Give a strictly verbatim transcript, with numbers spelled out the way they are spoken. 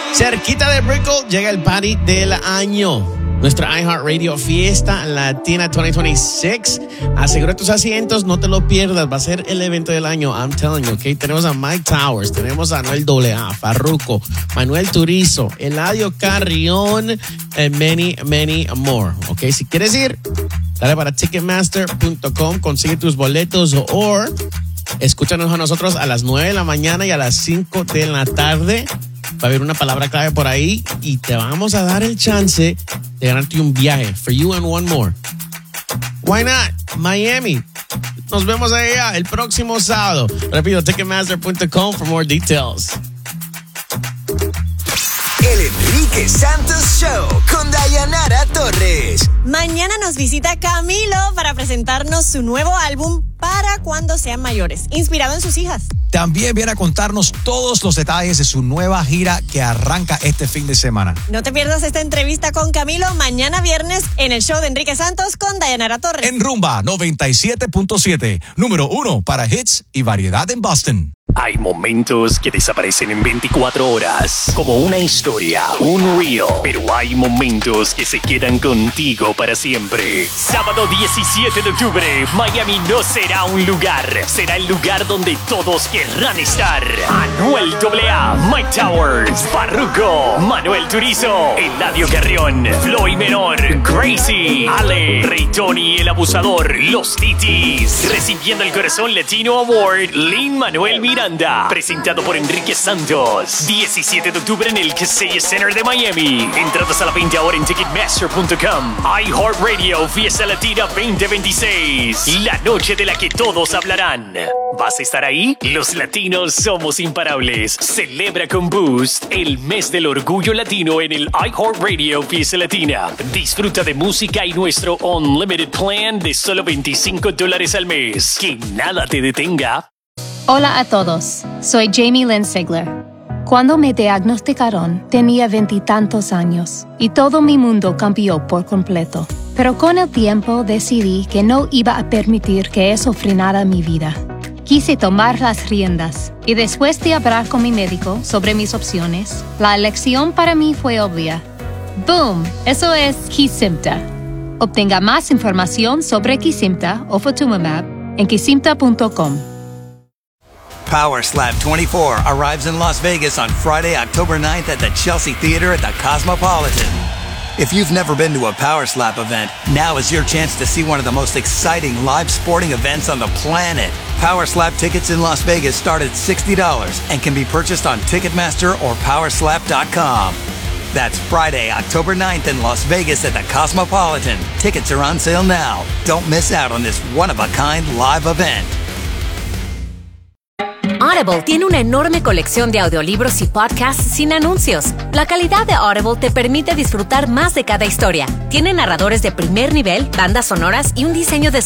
Cerquita de Brickell llega el party del año. Nuestra iHeartRadio Fiesta Latina veinte veintiséis. Asegura tus asientos, no te lo pierdas. Va a ser el evento del año, I'm telling you, ¿ok? Tenemos a Mike Towers, tenemos a Noel A A, Farruko, Manuel Turizo, Eladio Carrión, and many, many more, ¿ok? Si quieres ir, dale para ticketmaster punto com, consigue tus boletos o escúchanos a nosotros a las nueve de la mañana y a las cinco de la tarde. Va a haber una palabra clave por ahí y te vamos a dar el chance de ganarte un viaje. For you and one more. Why not? Miami. Nos vemos allá el próximo sábado. Repito, ticketmaster punto com for more details. El Enrique Santos Show con Dayanara Torres. Mañana nos visita Camilo para presentarnos su nuevo álbum Para Cuando Sean Mayores, inspirado en sus hijas. También viene a contarnos todos los detalles de su nueva gira que arranca este fin de semana. No te pierdas esta entrevista con Camilo mañana viernes en el show de Enrique Santos con Dayanara Torres. En Rumba noventa y siete punto siete, número uno para hits y variedad en Boston. Hay momentos que desaparecen en veinticuatro horas, como una historia, un reel, pero hay momentos que se quedan contigo para siempre. Sábado diecisiete de octubre, Miami no será un lugar, será el lugar donde todos querrán estar. Anuel A A, Mike Towers, Farruko, Manuel Turizo, Eladio Carrión, Floyd Menor, Gracie, Ale, Ray Tony el Abusador, Los Titis, recibiendo el Corazón Latino Award, Lin-Manuel Miranda. Presentado por Enrique Santos. diecisiete de octubre en el Casella Center de Miami. Entradas a la venta ahora en ticketmaster punto com. iHeartRadio Fiesta Latina veinte veintiséis. La noche de la que todos hablarán. ¿Vas a estar ahí? Los latinos somos imparables. Celebra con Boost el mes del orgullo latino en el iHeartRadio Fiesta Latina. Disfruta de música y nuestro Unlimited Plan de solo veinticinco dólares al mes. Que nada te detenga. Hola a todos, soy Jamie Lynn Sigler. Cuando me diagnosticaron, tenía veintitantos años y todo mi mundo cambió por completo. Pero con el tiempo decidí que no iba a permitir que eso frenara mi vida. Quise tomar las riendas y después de hablar con mi médico sobre mis opciones, la elección para mí fue obvia. ¡Boom! Eso es Kesimpta. Obtenga más información sobre Kesimpta o Ofatumumab en kesimpta punto com. Power Slap twenty-four arrives in Las Vegas on Friday, October ninth at the Chelsea Theater at the Cosmopolitan. If you've never been to a Power Slap event, now is your chance to see one of the most exciting live sporting events on the planet. Power Slap tickets in Las Vegas start at sixty dollars and can be purchased on Ticketmaster or power slap dot com. That's Friday, October ninth in Las Vegas at the Cosmopolitan. Tickets are on sale now. Don't miss out on this one-of-a-kind live event. Audible tiene una enorme colección de audiolibros y podcasts sin anuncios. La calidad de Audible te permite disfrutar más de cada historia. Tiene narradores de primer nivel, bandas sonoras y un diseño de